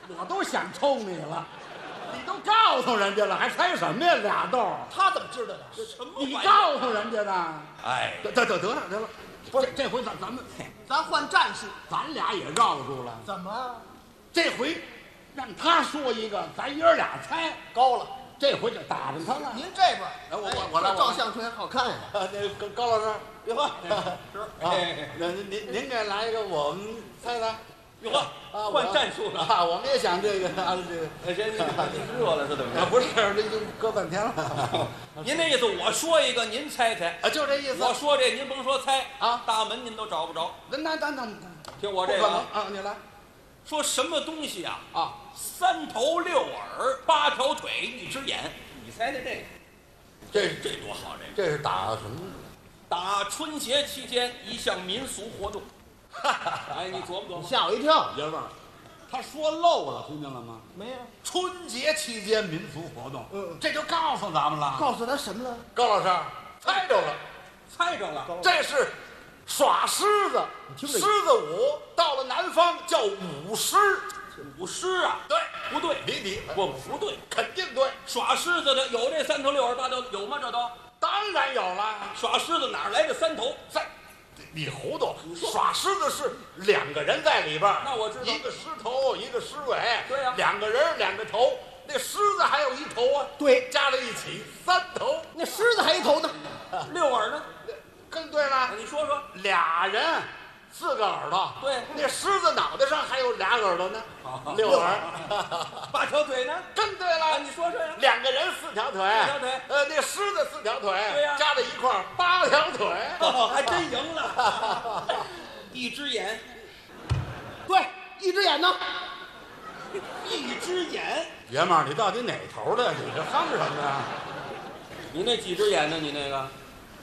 我都想抽你了，你都告诉人家了，还猜什么呀？俩豆， 他怎么知道的？这什么玩意你儿？ 告诉人家的。 哎， 得了，不是这回咱换战术， 咱俩也绕住了。 怎么这回让他说一个，咱爷儿俩猜。 高了？ 这回就打着他了。 您这边， 我来， 照相片好看呀。 那高老师， 哟呵， 是那您给来一个，我们猜猜。 哟呵，换战术了啊！我们也想这个啊，这个。 谁你热了是怎么着？ 不是，这就搁半天了。 您那意思，我说一个，您猜猜啊，就这意思。 我说这，您甭说猜啊， 大门您都找不着。 那听我这个啊，你来。 说什么东西啊？ 啊 ，3头6耳8条腿1只眼，你猜猜这个？这多好！ 这是打什么？ 打春节期间一项民俗活动。哎，你琢磨琢磨。 吓我一跳。 爷们儿，他说漏了，听见了吗？ 没有。 春节期间民俗活动，这就告诉咱们了。 告诉他什么了？ 高老师猜着了， 猜着了， 这是耍狮子。狮子舞到了南方叫舞狮。 舞狮啊？ 对， 不对，不对， 肯定对。 耍狮子的有这3头6耳8条有吗？这都当然有了。 耍狮子哪来这3头？ 你糊涂！耍狮子是2个人在里边， 那我知道， 一个狮头，一个狮尾。 对呀 ，2个人2个头，那狮子还有1头啊。 对， 加在一起3头。 那狮子还一头呢 ，6耳呢？ 更对了。 你说说 ，2人4个耳朵。 对， 那狮子脑袋上还有2耳朵呢，6耳。 8条腿呢？ 更对了。 你说说呀。 2个人4条腿。 4条腿。 那狮子4条腿。 对呀。 加在一块儿8条腿。 还真赢了。1只眼。 对，1只眼呢 ？1只眼。 爷们儿，你到底哪头的？你这夯什么呀？ 你那几只眼呢？你那个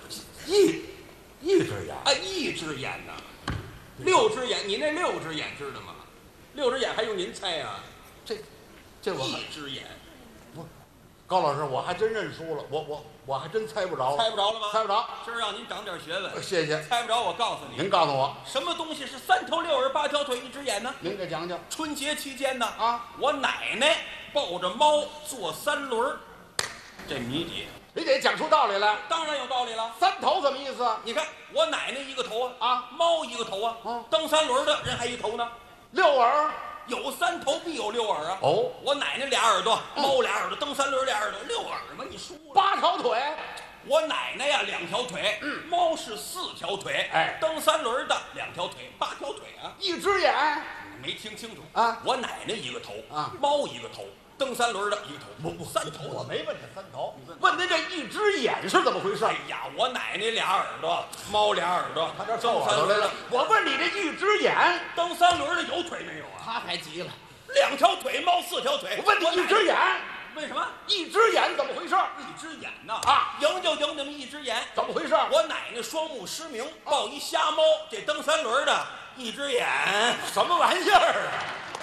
一只眼。 啊，1只眼呢？6只眼，你那6只眼知道吗？6只眼还用您猜呀？ 这我 1只眼。 不，高老师，我还真认输了，我还真猜不着。 猜不着了吗？ 猜不着。 今儿让您长点学问。 谢谢。 猜不着，我告诉你。 您告诉我， 什么东西是3头6耳8条腿1只眼呢？ 您给讲讲。 春节期间呢， 啊， 我奶奶抱着猫坐3轮，这谜底。 你得讲出道理来。 当然有道理了。 3头什么意思？ 你看，我奶奶1个头啊， 猫1个头啊，蹬3轮的人还1头呢。 6耳， 有3头必有6耳啊。 哦， 我奶奶俩耳朵，猫俩耳朵，蹬3轮俩耳朵，6耳嘛，你输了。 8条腿。 我奶奶呀2条腿，猫是4条腿， 哎， 蹬3轮的2条腿，8条腿啊。 1只眼。 没听清楚啊？ 我奶奶1个头啊， 猫1个头。 蹬3轮的1个头， 不 3头。 我没问他3头，问您这1只眼是怎么回事？ 哎呀，我奶奶俩耳朵，猫俩耳朵， 他这蹬3轮了。我问你这1只眼， 蹬3轮的有腿没有啊？ 他还急了 ，2条腿，猫4条腿。 我问你1只眼， 为什么 1只眼怎么回事 ？1只眼呢？啊，赢就赢你们1只眼， 怎么回事？ 我奶奶双目失明，抱一瞎猫，这蹬3轮的1只眼， 什么玩意儿啊？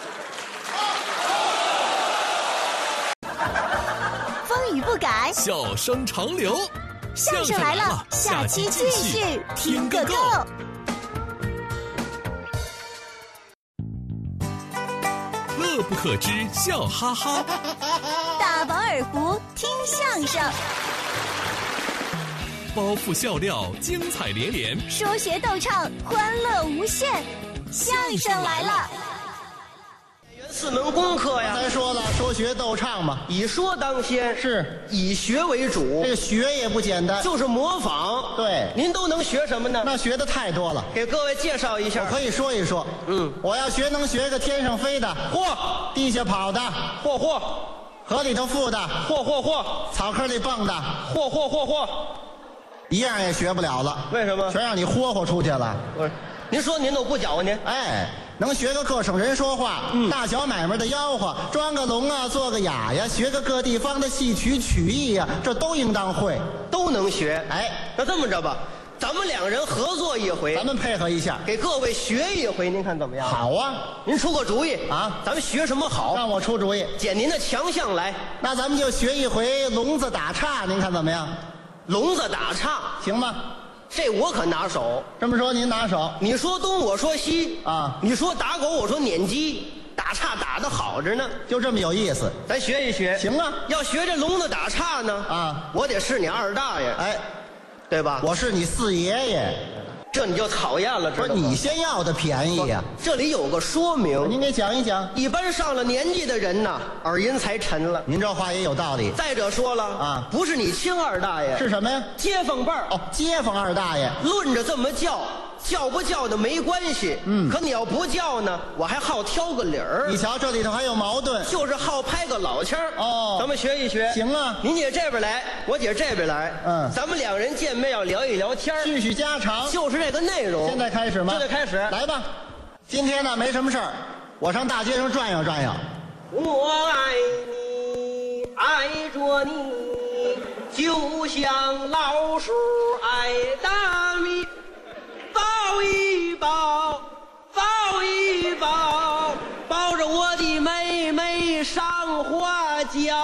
风雨不改， 笑声长流。 相声来了，下期继续听个够。 乐不可支，笑哈哈。 大饱耳福，听相声。 包袱笑料，精彩连连。 说学逗唱，欢乐无限。相声来了。 4门功课呀， 才说了，说学逗唱嘛， 以说当先， 是以学为主。 这个学也不简单， 就是模仿。 对， 您都能学什么呢？ 那学的太多了， 给各位介绍一下。 我可以说一说。我要学能学个天上飞的， 嚯； 地下跑的， 嚯； 河里头浮的， 嚯； 草坑里蹦的， 嚯。 一样也学不了了。 为什么？ 全让你霍出去了。 不是，您说您都不搅和您？ 哎。 能学个各省人说话，大小买卖的吆喝，装个聋啊，做个哑呀，学个各地方的戏曲曲艺呀，这都应当会， 都能学。 哎， 那这么着吧，咱们2个人合作一回， 咱们配合一下， 给各位学一回，您看怎么样？ 好啊， 您出个主意啊， 咱们学什么好？ 让我出主意， 捡您的强项来。 那咱们就学一回聋子打岔，您看怎么样？ 聋子打岔行吗？ 这我可拿手。 这么说您拿手， 你说东，我说西啊。 你说打狗，我说撵鸡， 打岔打得好着呢， 就这么有意思。 咱学一学。 行啊， 要学这聋子打岔呢， 啊， 我得是你二大爷， 哎， 对吧？ 我是你四爷爷， 这你就讨厌了，知道吗？ 不是你先要的便宜呀、 这里有个说明， 您给讲一讲。 一般上了年纪的人呐，耳音才沉了。 您这话也有道理。 再者说了啊， 不是你亲二大爷， 是什么呀？ 街坊辈儿。 哦，街坊二大爷。 论着这么叫，叫不叫的没关系。可你要不叫呢，我还好挑个理儿。 你瞧，这里头还有矛盾。 就是好拍个老腔儿。 哦咱们学一学。 行啊您姐这边来，我姐这边来。咱们两人见面要聊一聊天儿， 叙叙家常。 就是这个内容。 现在开始吗？ 就得开始。 来吧。今天呢没什么事儿，我上大街上转悠转悠。 我爱你，爱着你，就像老鼠爱大米。抱一抱，抱一抱，抱着我的妹妹上花轿，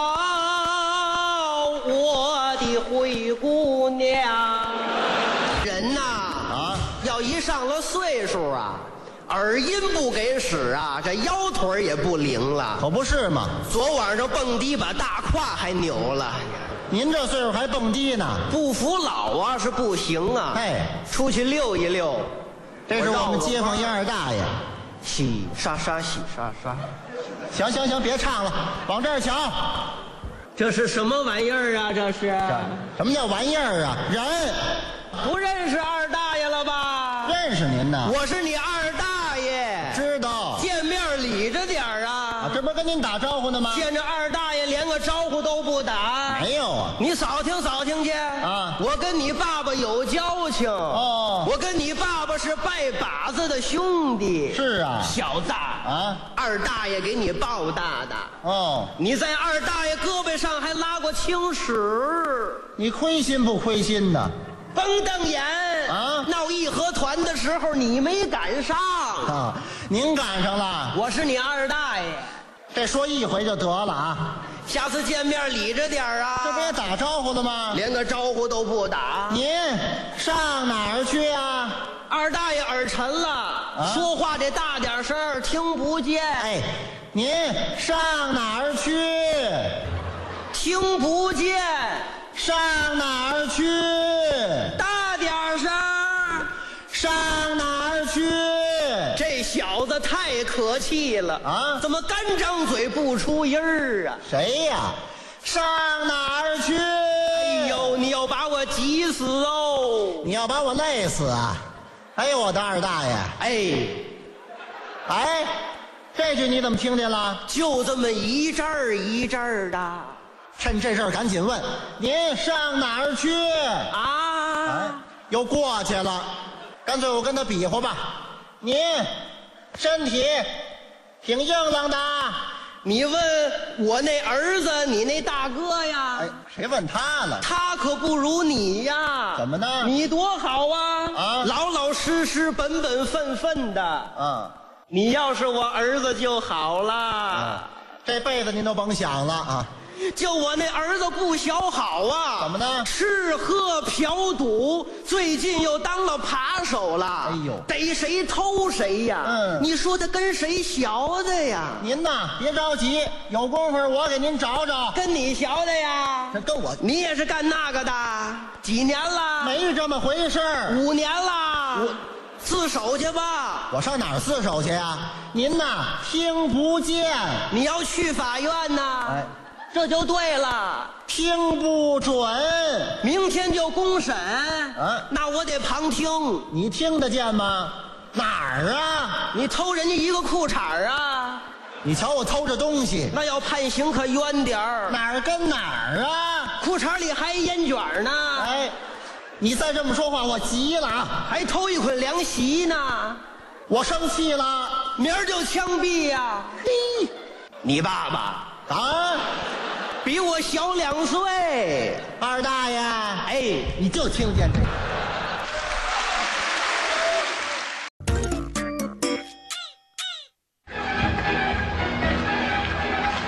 我的灰姑娘。人呐，要一上了岁数啊，耳音不给使啊，这腰腿也不灵了。 可不是嘛， 昨晚上蹦迪把大胯还扭了。 您这岁数还蹦迪呢？ 不服老啊是不行啊。 哎， 出去溜一溜。 这是我们街坊一二大爷。 洗刷刷，洗刷刷。 行行行，别唱了，往这儿瞧。 这是什么玩意儿啊？这是什么叫玩意儿啊？人不认识二大爷了吧？ 认识您呢。 我是你二大爷。 知道。 见面礼着点儿啊。 这不是跟您打招呼呢吗？ 见着二大爷连个招呼都不打。 没有啊。 你扫听扫听去啊！ 我跟你爸爸有交情哦。 我跟你爸爸是拜把子的兄弟。 是啊。 小子啊， 二大爷给你抱大的。 哦， 你在二大爷胳膊上还拉过青史。 你亏心不亏心呢？ 甭瞪眼啊！ 闹义和团的时候你没赶上啊，您赶上了。 我是你二大爷。 这说一回就得了啊。 下次见面理着点儿啊。 这不也打招呼了吗？ 连个招呼都不打。 您上哪儿去啊？ 二大爷耳沉了，说话得大点声，听不见。 哎，您上哪儿去？ 听不见。 上哪儿去？ 大点声。 上哪儿去？ 这小子太可气了啊！ 怎么干张嘴不出音儿啊？ 谁呀？上哪儿去？ 哎呦，你要把我急死哦！ 你要把我累死啊！哎呦，我的二大爷！哎，这句你怎么听见了？ 就这么一阵儿一阵儿的。 趁这事儿赶紧问，您上哪儿去？ 啊！ 又过去了，干脆我跟他比划吧。您身体挺硬朗的。 你问我那儿子，你那大哥呀？ 哎，谁问他了？ 他可不如你呀。 怎么呢？ 你多好啊！ 啊， 老老实实、本本分分的。 啊， 你要是我儿子就好了。 这辈子您都甭想了啊！ 就我那儿子不小好啊！ 怎么呢？ 吃喝嫖赌，最近又当了扒手了。 哎呦， 逮谁偷谁呀！你说他跟谁学的呀？ 您呐，别着急，有功夫我给您找找。 跟你学的呀？ 这跟我， 你也是干那个的？几年了？ 没这么回事儿。 5年了。自首去吧。 我上哪儿自首去呀？您呐，听不见。 你要去法院呐？ 哎。 这就对了， 听不准， 明天就公审。那我得旁听。 你听得见吗？哪儿啊？ 你偷人家一个裤衩啊？ 你瞧我偷这东西， 那要判刑可冤点儿。 哪儿跟哪儿啊？ 裤衩里还烟卷呢。 哎，你再这么说话，我急了啊！ 还偷一捆凉席呢， 我生气了， 明儿就枪毙呀！嘿，你爸爸啊？ 比我小2岁， 二大爷， 哎， 你就听见这个。